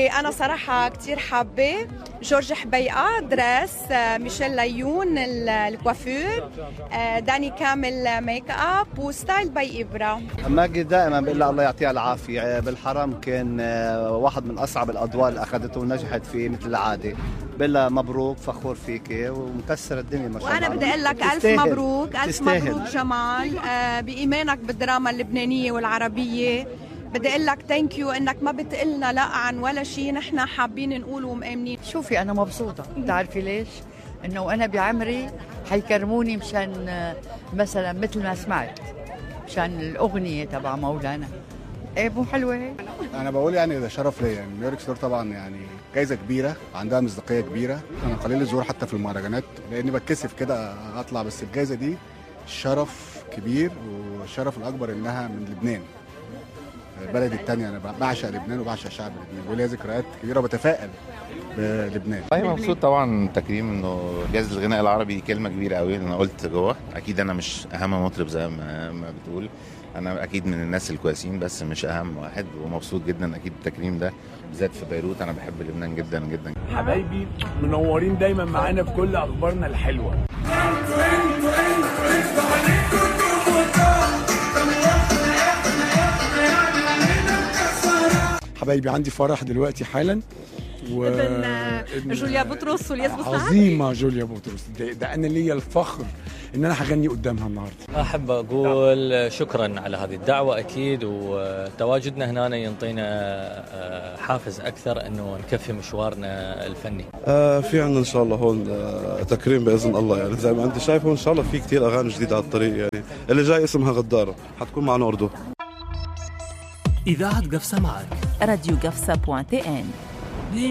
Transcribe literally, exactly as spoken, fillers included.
اللي أنا صراحة كتير حابة جورج حبيقة دريس، ميشيل ليون الكوافير، داني كامل ميك اب، وستايل باي إبرة. ماجي دائما بقول لها الله يعطيها العافية، بالحرم كان واحد من أصعب الأدوار اللي أخذته ونجحت فيه مثل العادة. بقول لها مبروك، فخور فيكي ومكسر الدنيا ما شاء الله. وأنا بدي أقول لك ألف مبروك، ألف مبروك جمال بإيمانك بالدراما اللبنانية والعربية. بدي اقول لك ثانك يو انك ما بتقلنا لا عن ولا شيء نحن حابين نقول ومآمنين. شوفي انا مبسوطه، بتعرفي ليش؟ انه وانا بعمري حيكرموني مشان مثلا مثل ما سمعت مشان الاغنيه تبع مولانا. ايه مو حلوه هيك؟ انا بقول يعني ده شرف ليا، يعني نيويورك ستار طبعا يعني جايزه كبيره عندها مصداقيه كبيره. انا قليل الظهور حتى في المهرجانات لاني بتكسف كده اطلع، بس الجائزه دي شرف كبير، والشرف الاكبر انها من لبنان بلدي الثانيه. انا بعشق لبنان وبعشق شعب لبنان وليا ذكريات كبيره وبتفائل بلبنان. ايوه مبسوط طبعا تكريم انه جائزه الغناء العربي، كلمه كبيره قوي. انا قلت جوه اكيد انا مش اهم مطرب زي ما, ما بتقول، انا اكيد من الناس الكويسين بس مش اهم واحد، ومبسوط جدا اكيد التكريم ده بالذات في بيروت. انا بحب لبنان جدا جدا. حبايبي منورين دايما معانا في كل اخبارنا الحلوه. حبايبي عندي فرح دلوقتي حالا و... ابن جوليا بطرس والياس بوسعد. عظيمه جوليا بطرس، ده, ده انا ليا الفخر ان انا هغني قدامها النهارده. احب اقول شكرا على هذه الدعوه اكيد، وتواجدنا هنا ينطينا حافز اكثر انه نكفي مشوارنا الفني. آه في عندنا ان شاء الله هون آه تكريم باذن الله، يعني زي ما انت شايف ان شاء الله في كثير اغاني جديده على الطريق، يعني اللي جاي اسمها غداره حتكون معنا اردو. إذاعة قفصة معك، راديو قفصة بوان تي ان.